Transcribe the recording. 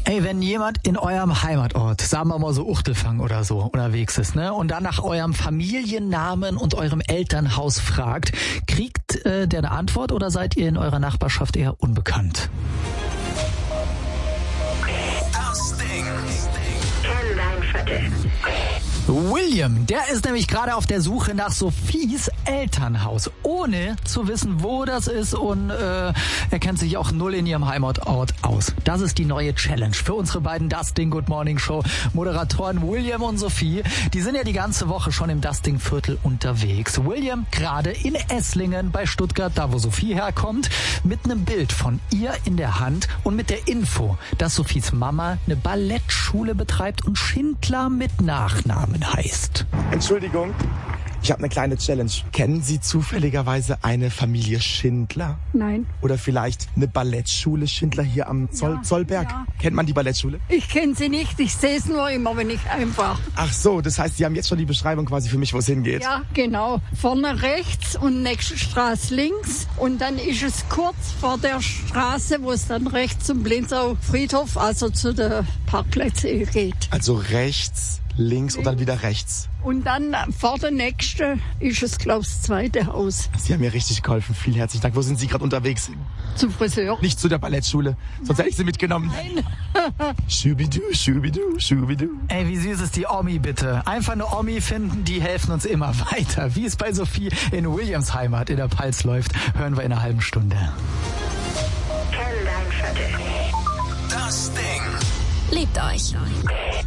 Ey, wenn jemand in eurem Heimatort, sagen wir mal so Uchtelfang oder so, unterwegs ist, ne, und dann nach eurem Familiennamen und eurem Elternhaus fragt, kriegt der eine Antwort oder seid ihr in eurer Nachbarschaft eher unbekannt? Das Ding. Kenn dein Viertel. William, der ist nämlich gerade auf der Suche nach Sophies Elternhaus, ohne zu wissen, wo das ist, und er kennt sich auch null in ihrem Heimatort aus. Das ist die neue Challenge für unsere beiden Dustin Good Morning Show Moderatoren William und Sophie. Die sind ja die ganze Woche schon im Dustin Viertel unterwegs. William gerade in Esslingen bei Stuttgart, da wo Sophie herkommt, mit einem Bild von ihr in der Hand und mit der Info, dass Sophies Mama eine Ballettschule betreibt und Schindler mit Nachnamen heißt. Entschuldigung, ich habe eine kleine Challenge. Kennen Sie zufälligerweise eine Familie Schindler? Nein. Oder vielleicht eine Ballettschule Schindler hier am Zollberg? Ja. Kennt man die Ballettschule? Ich kenne sie nicht, ich sehe es nur immer, wenn ich einfach... Ach so, das heißt, Sie haben jetzt schon die Beschreibung quasi für mich, wo es hingeht? Ja, genau. Vorne rechts und nächste Straße links. Und dann ist es kurz vor der Straße, wo es dann rechts zum Blinzau Friedhof, also zu den Parkplätzen geht. Also rechts, links und dann wieder rechts. Und dann vor der nächste ist es, glaube ich, das zweite Haus. Sie haben mir richtig geholfen. Vielen herzlichen Dank. Wo sind Sie gerade unterwegs? Zum Friseur. Nicht zu der Ballettschule. Sonst hätte ich Sie mitgenommen. Nein. Schubidu, schubidu, schubidu. Ey, wie süß ist die Omi bitte? Einfach eine Omi finden, die helfen uns immer weiter. Wie es bei Sophie in Williams Heimat in der Palz läuft, hören wir in einer halben Stunde. Kenn dein Viertel. Das Ding. Liebt euch.